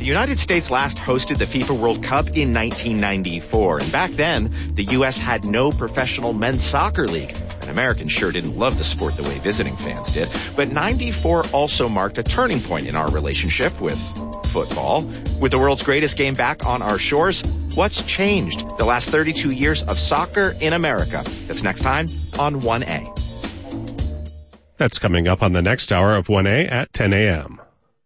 The United States last hosted the FIFA World Cup in 1994, and back then, the U.S. had no professional men's soccer league. And Americans sure didn't love the sport the way visiting fans did. But 94 also marked a turning point in our relationship with football. With the world's greatest game back on our shores, what's changed the last 32 years of soccer in America? That's next time on 1A. That's coming up on the next hour of 1A at 10 a.m.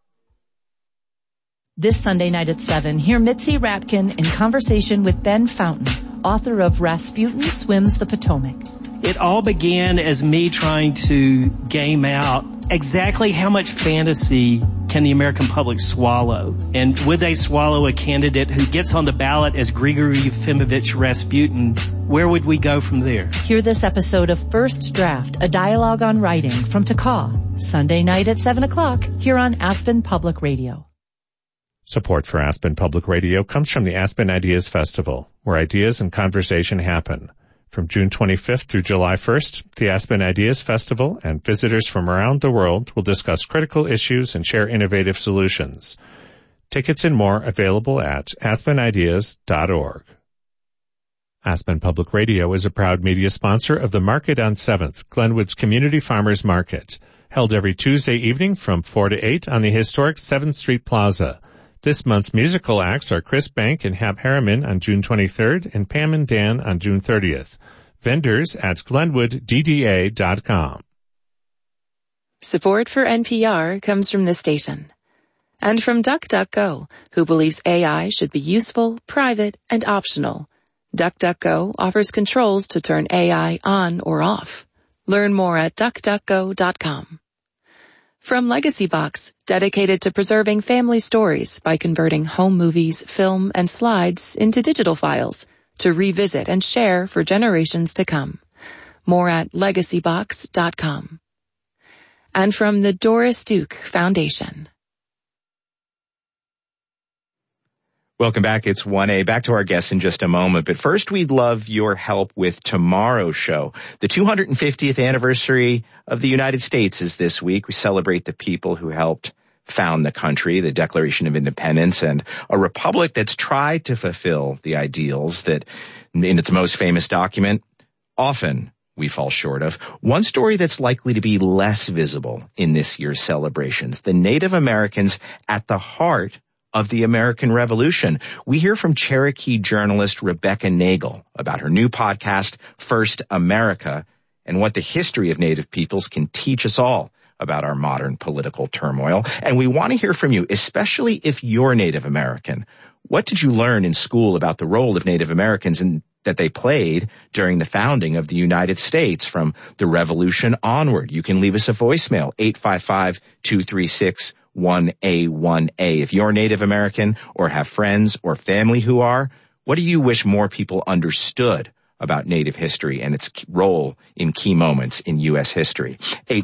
This Sunday night at 7, hear Mitzi Ratkin in conversation with Ben Fountain, author of Rasputin Swims the Potomac. It all began as me trying to game out exactly how much fantasy can the American public swallow. And would they swallow a candidate who gets on the ballot as Grigory Efimovich Rasputin? Where would we go from there? Hear this episode of First Draft, a dialogue on writing from Takaw, Sunday night at 7 o'clock here on Aspen Public Radio. Support for Aspen Public Radio comes from the Aspen Ideas Festival, where ideas and conversation happen. From June 25th through July 1st, the Aspen Ideas Festival and visitors from around the world will discuss critical issues and share innovative solutions. Tickets and more available at aspenideas.org. Aspen Public Radio is a proud media sponsor of the Market on 7th, Glenwood's Community Farmers Market, held every Tuesday evening from 4 to 8 on the historic 7th Street Plaza. This month's musical acts are Chris Bank and Hap Harriman on June 23rd and Pam and Dan on June 30th. Vendors at GlenwoodDDA.com. Support for NPR comes from this station. And from DuckDuckGo, who believes AI should be useful, private, and optional. DuckDuckGo offers controls to turn AI on or off. Learn more at DuckDuckGo.com. From Legacy Box, dedicated to preserving family stories by converting home movies, film, and slides into digital files to revisit and share for generations to come. More at LegacyBox.com. And from the Doris Duke Foundation. Welcome back. It's 1A. Back to our guests in just a moment. But first, we'd love your help with tomorrow's show. The 250th anniversary of the United States is this week. We celebrate the people who helped found the country, the Declaration of Independence, and a republic that's tried to fulfill the ideals that, in its most famous document, often we fall short of. One story that's likely to be less visible in this year's celebrations, the Native Americans at the heart of the American Revolution. We hear from Cherokee journalist Rebecca Nagel about her new podcast, First America, and what the history of Native peoples can teach us all about our modern political turmoil. And we want to hear from you, especially if you're Native American. What did you learn in school about the role of Native Americans and that they played during the founding of the United States from the Revolution onward? You can leave us a voicemail, 855-236-1A. If you're Native American or have friends or family who are, what do you wish more people understood about Native history and its role in key moments in U.S. history?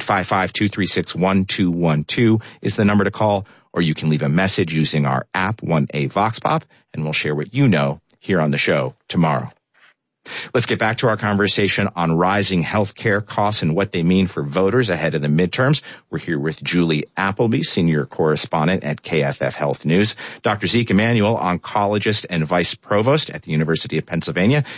855-236-1212 is the number to call, or you can leave a message using our app, 1A Vox Pop, and we'll share what you know here on the show tomorrow. Let's get back to our conversation on rising healthcare costs and what they mean for voters ahead of the midterms. We're here with Julie Appleby, senior correspondent at KFF Health News, Dr. Zeke Emanuel, oncologist and vice provost at the University of Pennsylvania,